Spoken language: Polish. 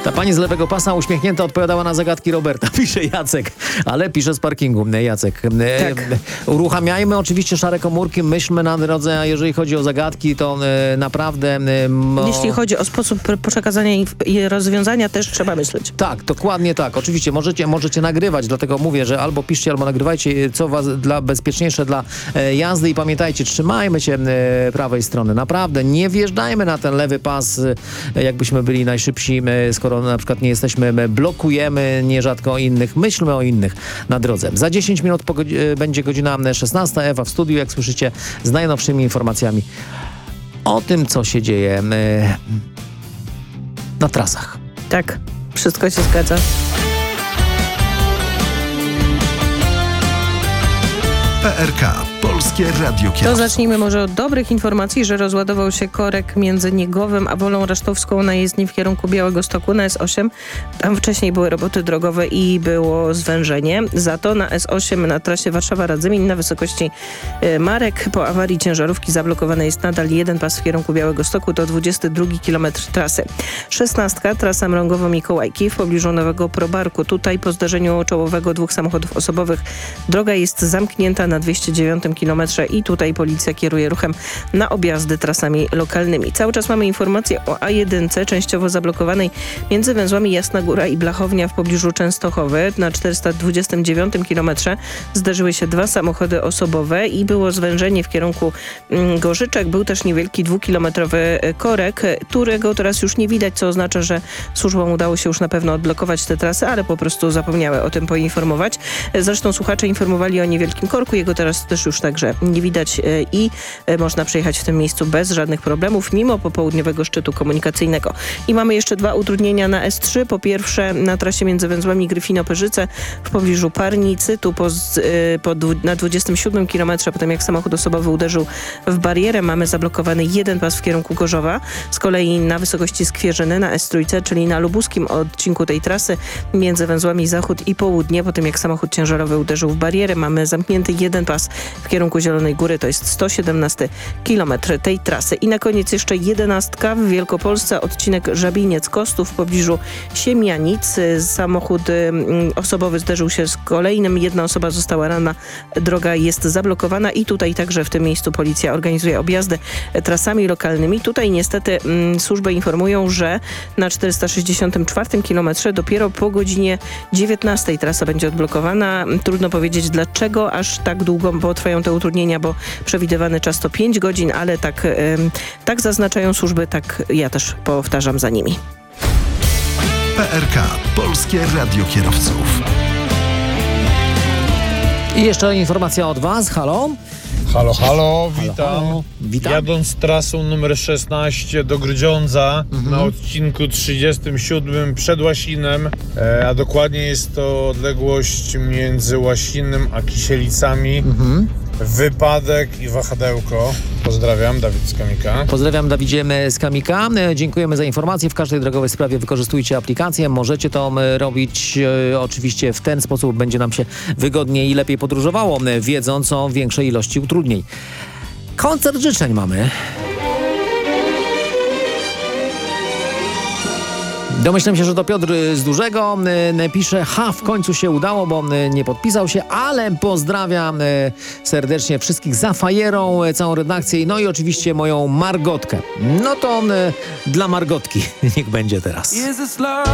Ta pani z lewego pasa uśmiechnięta odpowiadała na zagadki Roberta, pisze Jacek, ale pisze z parkingu, Jacek. Tak. Uruchamiajmy oczywiście szare komórki, myślmy na drodze, a jeżeli chodzi o zagadki, to naprawdę... Jeśli chodzi o sposób przekazania i rozwiązania, też trzeba myśleć. Tak, dokładnie tak. Oczywiście możecie nagrywać, dlatego mówię, że albo piszcie, albo nagrywajcie, co was bezpieczniejsze dla jazdy i pamiętajcie, trzymajmy się prawej strony. Naprawdę, nie wjeżdżajmy na ten lewy pas, jakbyśmy byli najszybsi, skoro na przykład nie jesteśmy, blokujemy nierzadko innych, myślmy o innych na drodze. Za 10 minut będzie godzina 16. Ewa w studiu, jak słyszycie, z najnowszymi informacjami o tym, co się dzieje na trasach. Tak, wszystko się zgadza. PRK, Polskie Radio Kierowców. To zacznijmy może od dobrych informacji, że rozładował się korek między Niegowem a Wolą Rasztowską na jezdni w kierunku Białegostoku na S8. Tam wcześniej były roboty drogowe i było zwężenie. Za to na S8 na trasie Warszawa-Radzymin na wysokości Marek po awarii ciężarówki zablokowany jest nadal jeden pas w kierunku Białegostoku. To 22 km trasy. 16. Trasa Mrągowo-Mikołajki w pobliżu Nowego Probarku. Tutaj po zdarzeniu czołowego dwóch samochodów osobowych droga jest zamknięta na 209 km i tutaj policja kieruje ruchem na objazdy trasami lokalnymi. Cały czas mamy informację o A1 częściowo zablokowanej między węzłami Jasna Góra i Blachownia w pobliżu Częstochowy. Na 429 km zdarzyły się dwa samochody osobowe i było zwężenie w kierunku Gorzyczek. Był też niewielki 2-kilometrowy korek, którego teraz już nie widać, co oznacza, że służbom udało się już na pewno odblokować te trasy, ale po prostu zapomniały o tym poinformować. Zresztą słuchacze informowali o niewielkim korku, jego teraz też już także nie widać i można przejechać w tym miejscu bez żadnych problemów, mimo popołudniowego szczytu komunikacyjnego. I mamy jeszcze dwa utrudnienia na S3. Po pierwsze na trasie między węzłami Gryfino-Pyrzyce w pobliżu Parnicy, tu na 27 km, potem jak samochód osobowy uderzył w barierę, mamy zablokowany jeden pas w kierunku Gorzowa. Z kolei na wysokości Skwierzyny na S3, czyli na lubuskim odcinku tej trasy między węzłami Zachód i Południe, po tym jak samochód ciężarowy uderzył w barierę, mamy zamknięty jeden pas w kierunku Zielonej Góry, to jest 117 km tej trasy. I na koniec jeszcze 11 w Wielkopolsce, odcinek Żabiniec-Kostów w pobliżu Siemianic. Samochód osobowy zderzył się z kolejnym, jedna osoba została ranna, droga jest zablokowana i tutaj także w tym miejscu policja organizuje objazdy trasami lokalnymi. Tutaj niestety służby informują, że na 464 km dopiero po godzinie 19 trasa będzie odblokowana. Trudno powiedzieć dlaczego aż tak długo trwają te utrudnienia, bo przewidywany czas to 5 godzin, ale tak zaznaczają służby, tak ja też powtarzam za nimi. PRK, Polskie Radio Kierowców. I jeszcze informacja od was. Halo? Halo, witam. Halo. Witam. Jadąc trasą numer 16 do Grudziądza na odcinku 37 przed Łasinem, a dokładnie jest to odległość między Łasinem a Kisielicami. Wypadek i wahadełko. Pozdrawiam, Dawid z Kamika. Pozdrawiam, Dawidzie z Kamika. Dziękujemy za informacje. W każdej drogowej sprawie wykorzystujcie aplikację. Możecie to robić oczywiście w ten sposób. Będzie nam się wygodniej i lepiej podróżowało, wiedząc o większej ilości utrudnień. Koncert życzeń mamy. Domyślam się, że to Piotr z Dużego pisze, w końcu się udało, bo nie podpisał się, ale pozdrawiam serdecznie wszystkich za fajerą, całą redakcję, no i oczywiście moją Margotkę. No to dla Margotki niech będzie teraz.